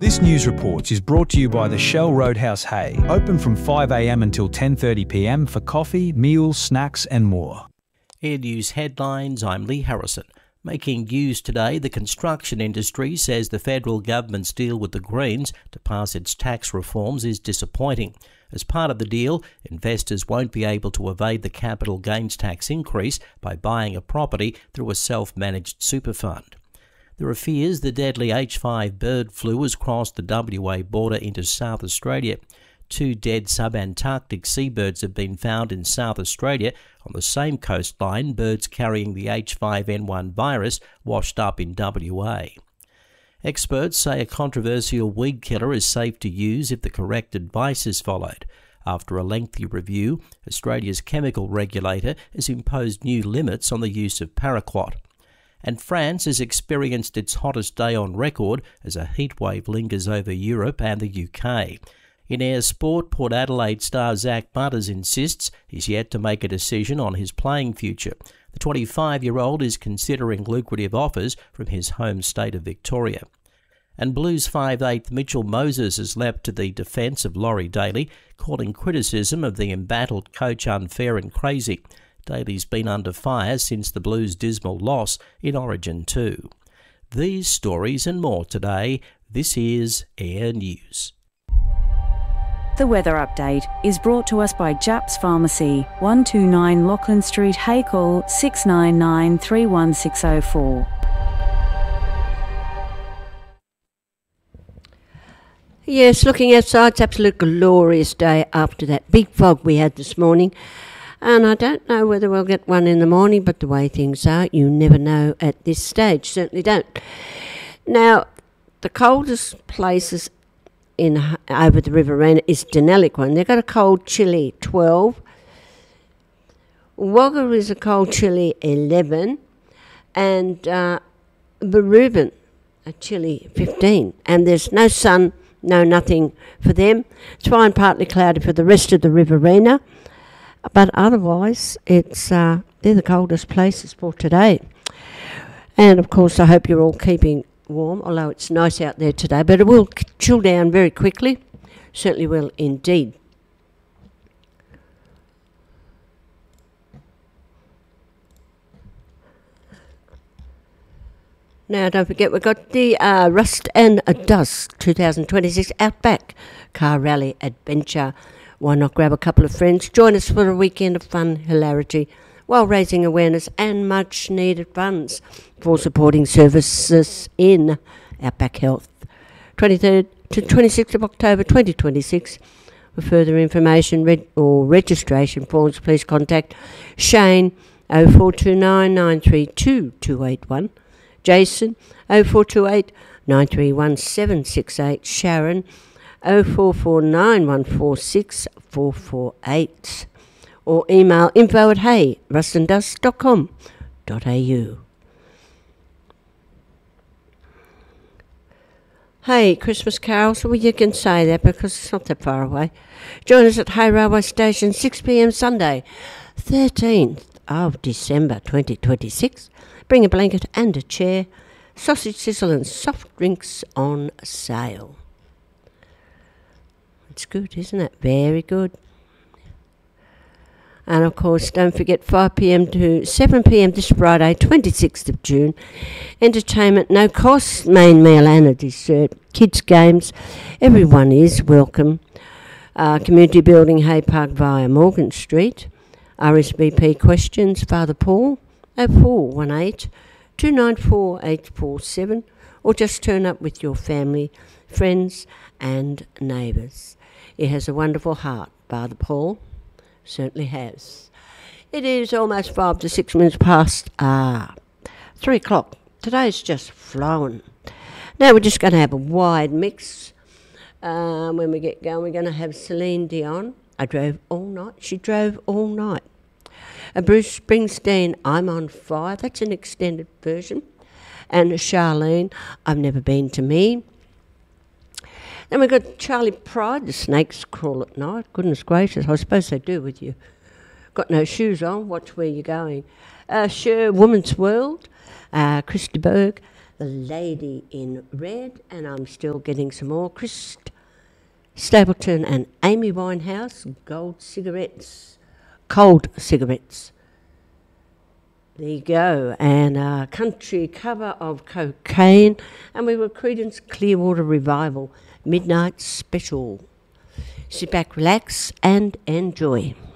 This news report is brought to you by the Shell Roadhouse Hay, open from 5 a.m. until 10:30 p.m. for coffee, meals, snacks and more. Air News headlines, I'm Lee Harrison. Making news today, the construction industry says the federal government's deal with the Greens to pass its tax reforms is disappointing. As part of the deal, investors won't be able to evade the capital gains tax increase by buying a property through a self-managed super fund. There are fears the deadly H5 bird flu has crossed the WA border into South Australia. 2 dead subantarctic seabirds have been found in South Australia on the same coastline birds carrying the H5N1 virus washed up in WA. Experts say a controversial weed killer is safe to use if the correct advice is followed. After a lengthy review, Australia's chemical regulator has imposed new limits on the use of paraquat. And France has experienced its hottest day on record as a heatwave lingers over Europe and the UK. In air sport, Port Adelaide star Zach Butters insists he's yet to make a decision on his playing future. The 25-year-old is considering lucrative offers from his home state of Victoria. And Blues 5'8" Mitchell Moses has leapt to the defence of Laurie Daly, calling criticism of the embattled coach unfair and crazy. Daly's been under fire since the Blues' dismal loss in Origin 2. These stories and more today. This is Air News. The weather update is brought to us by Japs Pharmacy, 129 Lachlan Street, Hackle, 699 31604. Yes, looking outside, it's absolute glorious day after that big fog we had this morning. And I don't know whether we'll get one in the morning, but the way things are, you never know at this stage. Certainly don't. Now, the coldest places over the Riverina is Deniliquin. They've got a cold chilly 12. Wagga is a cold chilly 11. And Berubin, a chilly 15. And there's no sun, no nothing for them. It's fine, partly cloudy for the rest of the Riverina. But otherwise, it's they're the coldest places for today. And, of course, I hope you're all keeping warm, although it's nice out there today. But it will chill down very quickly. Certainly will indeed. Now, don't forget, we've got the Rust and Dust 2026 Outback Car Rally Adventure. Why not grab a couple of friends, join us for a weekend of fun, hilarity, while raising awareness and much needed funds for supporting services in Outback Health. 23rd to 26th of October 2026. For further information or registration forms, please contact Shane 0429 932 281, Jason 0428 931 768, Sharon 0449 146 448, or email info@heyrustandust.com.au. Hey, Christmas carols, well, you can say that because it's not that far away. Join us at Hay Railway Station, 6 p.m. Sunday, 13th of December 2026. Bring a blanket and a chair, sausage sizzle and soft drinks on sale. It's good, isn't it? Very good. And, of course, don't forget 5 p.m. to 7 p.m. this Friday, 26th of June. Entertainment, no cost, main meal and a dessert. Kids' games, everyone is welcome. Community building, Hay Park via Morgan Street. RSVP questions, Father Paul, 0418 294 847, or just turn up with your family, friends and neighbours. He has a wonderful heart, Father Paul. Certainly has. It is almost 5 to 6 minutes past 3 o'clock. Today's just flowing. Now we're just going to have a wide mix. When we get going, we're going to have Celine Dion. I drove all night. She drove all night. Bruce Springsteen, I'm on Fire. That's an extended version. And Charlene, I've Never Been to Me. Then we've got Charlie Pride, The Snakes Crawl at Night. Goodness gracious, I suppose they do with you. Got no shoes on, watch where you're going. Cher, Woman's World, Christy Berg, The Lady in Red, and I'm still getting some more. Chris Stapleton and Amy Winehouse, Cold Cigarettes. There you go, and a country cover of Cocaine, and we were Creedence Clearwater Revival, Midnight Special. Sit back, relax, and enjoy.